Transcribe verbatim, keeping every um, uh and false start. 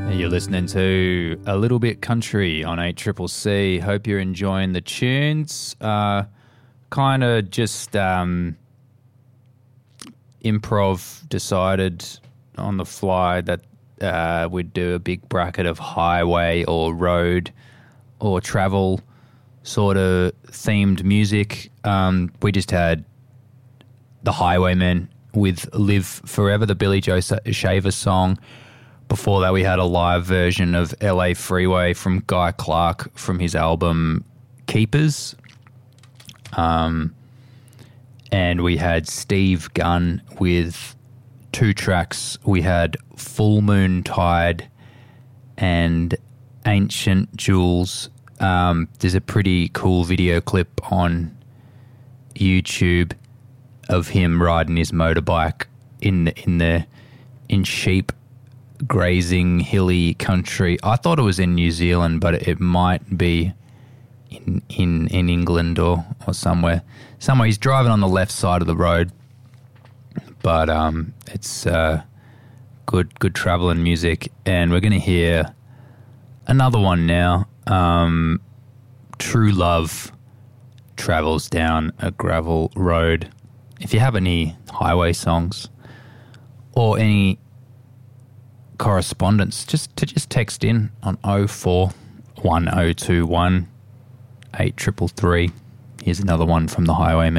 You're listening to A Little Bit Country on eight C C C. Hope you're enjoying the tunes. Uh, kind of just um, improv decided on the fly that uh, we'd do a big bracket of highway or road or travel sort of themed music. Um, we just had The Highwaymen with Live Forever, the Billy Joe Shaver song. Before that, we had a live version of L A Freeway from Guy Clark from his album Keepers. Um, and we had Steve Gunn with two tracks. We had Full Moon Tide and Ancient Jewels. Um, there's a pretty cool video clip on YouTube of him riding his motorbike in the, in the in sheep grazing hilly country. I thought it was in New Zealand, but it might be in in, in England or, or somewhere. Somewhere he's driving on the left side of the road, but um, it's uh, good good traveling music, and we're going to hear another one now. Um, True Love travels down a gravel road. If you have any highway songs or any correspondence, just to just text in on oh four one oh two one eight three three. Here's another one from The Highwaymen.